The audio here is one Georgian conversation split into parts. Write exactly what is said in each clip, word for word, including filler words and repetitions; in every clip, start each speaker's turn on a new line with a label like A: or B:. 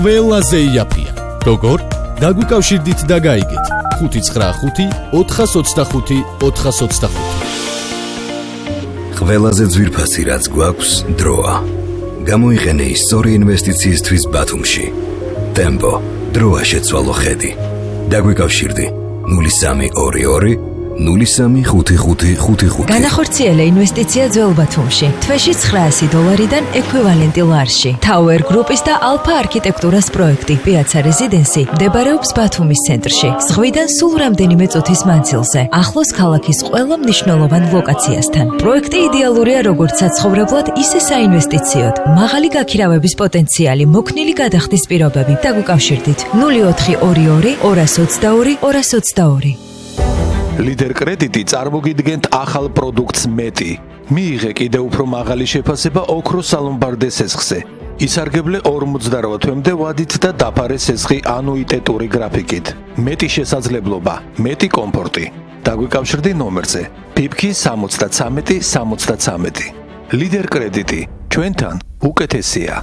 A: ყველაზე იაფია. როგორ? დაგვიკავშირდით და გაიგეთ. ხუთი ცხრა ხუთი ოთხას ოცდახუთი ოთხას ოცდახუთი.
B: ყველაზე ძვირფასი რაც გვაქვს დროა. გამოიყენე ისტორი ინვესტიციისთვის ბათუმში. ტემპო, დროა შეცვალო ხედი. დაგვიკავშირდი ნული სამი ორი ორი ნული სამი ხუთი ხუთი ხუთი ხუთი.
C: განახორციელე ინვესტიცია ძველ ბათუმში. თვეში ცხრაასი დოლარიდან ექვივალენტი ლარში. Tower Group-ის და Alpha არქიტექტურას პროექტი Piazza Residency მდებარეობს ბათუმის ცენტრში. ზღვიდან სულ რამდენიმე წუთის მანძილზე. ახლოს ქალაქის ყველა მნიშვნელოვან ლოკაციასთან. პროექტი იდეალურია როგორც საცხოვრებლად, ისე საინვესტიციოდ. მაღალი გაქირავების პოტენციალი, მოქნილი გადახდის პირობები. დაგვიკავშირდით ნული ოთხი ორი ორი ორას ოცდაორი ორას ოცდაორი.
D: ლიდერ კრედიტი წარმოგიდგენთ ახალ პროდუქტს მეტი. მიიღე კიდევ უფრო მაღალი შეფასება ოქროს სალომბარდე სესხზე. ისარგებლე ორმოცდაორი თვემდე ვადით და დაფარე სესხი ანუიტეტური გრაფიკით. მეტი შესაძლებლობა, მეტი კომფორტი. დაგვიკავშირდი ნომერზე პიფკი სამოცდათრამეტი სამოცდათრამეტი. ლიდერ კრედიტი, ჩვენთან უკეთესია.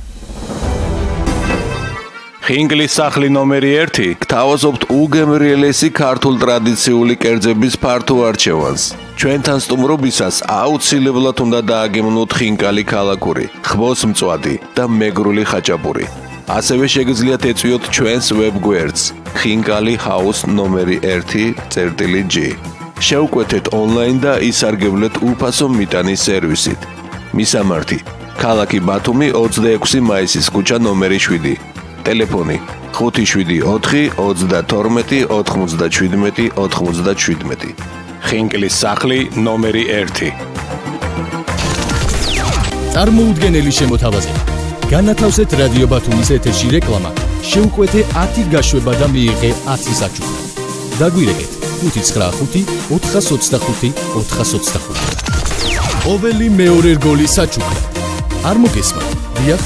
D: ხინგლის სახლი ნომერი ერთი გთავაზობთ უგემრიელესი ქართულ ტრადიციული კერძების ფართო არჩევანს. ჩვენთან სტუმრობისას აუცილებლად უნდა დააგემნოთ ხინკალი ქალაქური, ხმოსმწვადი და მეგრული ხაჭაპური. ასევე შეგიძლიათ ეწვიოთ ჩვენს ვებგვერდს ხინკალი ჰაუს ნომერი ერთი წერტილი ჯი. შეუკვეთეთ ონლაინ და ისარგებლეთ უფასო მიტანის სერვისით. მისამართი: ქალაქი ბათუმი ოცდაექვსი მაისის ქუჩა ნომერი შვიდი. ტელეფონი ხუთი შვიდი ოთხი ოცდათორმეტი ოთხმოცდაშვიდმეტი ოთხმოცდაშვიდმეტი. ხინკლის სახლი ნომერი ერთი.
A: წარმოუდგენელი შემოთავაზება. განათავსეთ რადიო ბათუმის ეთერში რეკლამა. შეუკვეთე ათი გაშვება და მიიღე ათი საჩუქრად. დაგვირეკეთ ხუთი ცხრა ხუთი ოთხას ოცდახუთი ოთხას ოცდახუთი. ყოველი მეორე რგოლი საჩუქრად. არ მოგესმა? დიახ,